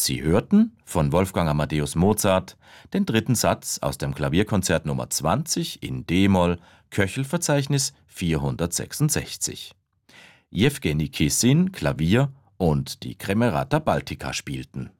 Sie hörten von Wolfgang Amadeus Mozart den dritten Satz aus dem Klavierkonzert Nummer 20 in d-Moll, Köchelverzeichnis 466. Jewgeni Kissin, Klavier und die Kremerata Baltica spielten.